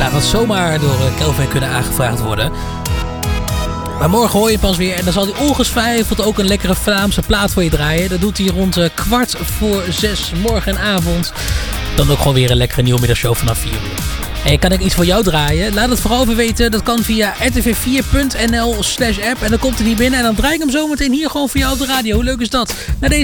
Nou, dat zomaar door Kelvin kunnen aangevraagd worden. Maar morgen hoor je pas weer. En dan zal hij ongetwijfeld ook een lekkere Vlaamse plaat voor je draaien. Dat doet hij rond 5:45 morgenavond. Dan ook gewoon weer een lekkere nieuwmiddagshow vanaf 4 uur. En kan ik iets voor jou draaien? Laat het vooral even weten. Dat kan via rtv4.nl/app. En dan komt hij niet binnen. En dan draai ik hem zometeen hier gewoon voor jou op de radio. Hoe leuk is dat? Na deze